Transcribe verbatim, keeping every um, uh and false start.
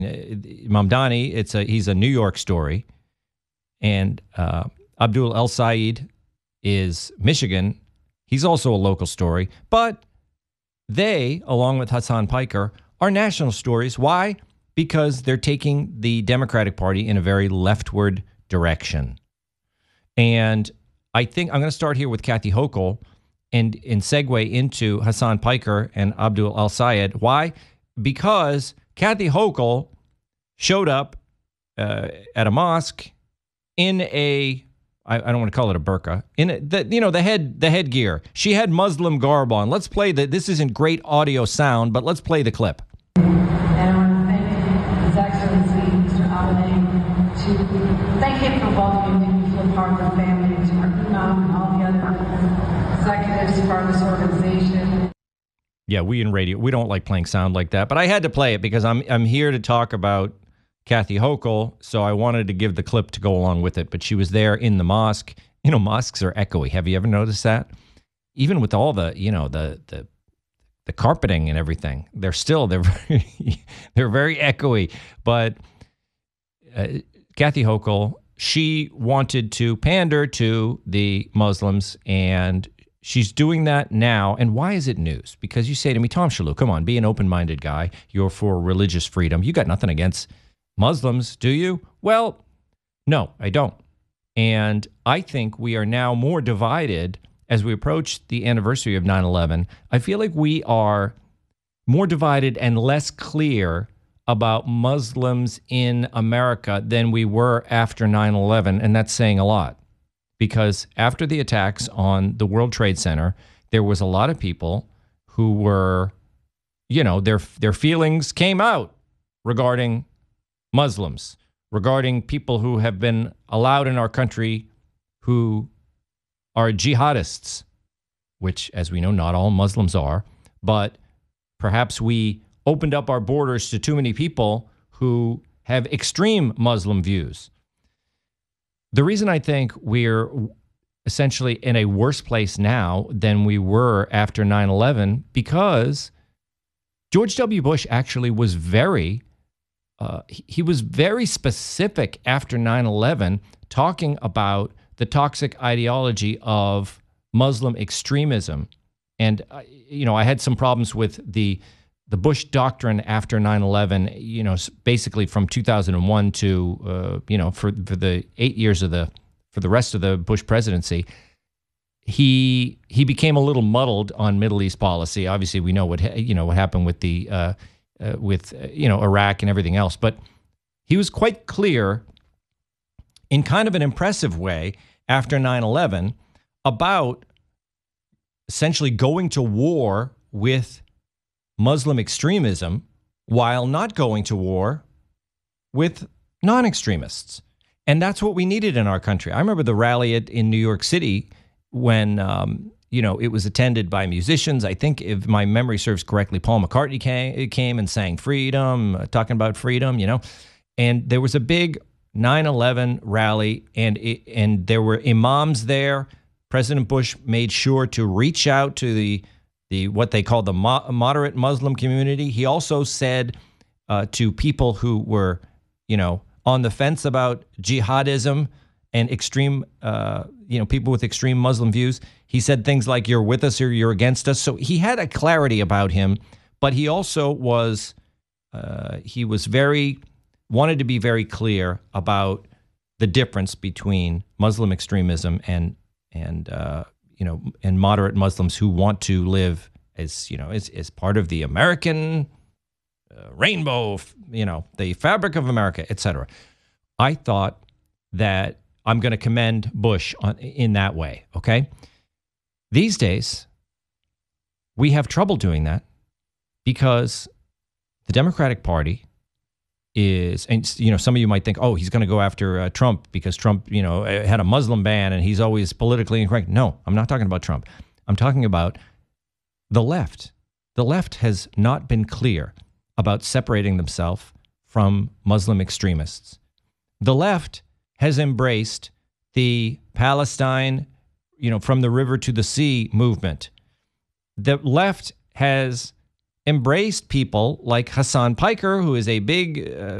Mamdani, it's a he's a New York story, and uh, Abdul El Sayed is Michigan. He's also a local story, but they, along with Hassan Piker, are national stories. Why? Because they're taking the Democratic Party in a very leftward direction. And I think I'm going to start here with Kathy Hochul and, and segue into Hassan Piker and Abdul El Sayed. Why? Because Kathy Hochul showed up uh, at a mosque in a, I, I don't want to call it a burqa, in a, the, you know, the head, the headgear. She had Muslim garb on. Let's play the, this isn't great audio sound, but let's play the clip. And I want to thank His Excellency, Mister Abedin, to thank him for welcoming me to feel part of the family, to our imam and all the other executives part of this organization. Yeah, we in radio, we don't like playing sound like that, but I had to play it because I'm I'm here to talk about Kathy Hochul, so I wanted to give the clip to go along with it. But she was there in the mosque. You know, mosques are echoey. Have you ever noticed that? Even with all the, you know, the the the carpeting and everything, they're still they're very, they're very echoey. But uh, Kathy Hochul, she wanted to pander to the Muslims, and she's doing that now. And why is it news? Because you say to me, Tom Shalhoub, come on, be an open-minded guy. You're for religious freedom. You got nothing against Muslims, do you? Well, no, I don't. And I think we are now more divided as we approach the anniversary of nine eleven. I feel like we are more divided and less clear about Muslims in America than we were after nine eleven. And that's saying a lot. Because after the attacks on the World Trade Center, there was a lot of people who were, you know, their their feelings came out regarding Muslims, regarding people who have been allowed in our country who are jihadists, which, as we know, not all Muslims are, but perhaps we opened up our borders to too many people who have extreme Muslim views. The reason I think we're essentially in a worse place now than we were after nine eleven, because George W. Bush actually was very, uh, he was very specific after nine eleven, talking about the toxic ideology of Muslim extremism. And, uh, you know, I had some problems with the the Bush doctrine after nine eleven, you know, basically from two thousand one to, uh, you know, for, for the eight years of the, for the rest of the Bush presidency, he he became a little muddled on Middle East policy. Obviously, we know what, you know, what happened with the, uh, uh, with, uh, you know, Iraq and everything else. But he was quite clear in kind of an impressive way after nine eleven about essentially going to war with Muslim extremism while not going to war with non-extremists. And that's what we needed in our country. I remember the rally at, in New York City when, um, you know, it was attended by musicians. I think, if my memory serves correctly, Paul McCartney came, came and sang freedom, uh, talking about freedom, you know. And there was a big nine eleven rally, and it, and there were imams there. President Bush made sure to reach out to the the what they call the mo moderate Muslim community. He also said uh, to people who were, you know, on the fence about jihadism and extreme, uh, you know, people with extreme Muslim views, he said things like, you're with us or you're against us. So he had a clarity about him, but he also was, uh, he was very, wanted to be very clear about the difference between Muslim extremism and, and, uh, you know, and moderate Muslims who want to live as, you know, as, as part of the American uh, rainbow, you know, the fabric of America, et cetera. I thought that I'm going to commend Bush on, in that way, okay? These days, we have trouble doing that because the Democratic Party is, and you know, some of you might think, oh, he's going to go after uh, Trump because Trump, you know, had a Muslim ban and he's always politically incorrect. No, I'm not talking about Trump. I'm talking about the left. The left has not been clear about separating themselves from Muslim extremists. The left has embraced the Palestine, you know, from the river to the sea movement. The left has embraced people like Hassan Piker, who is a big uh,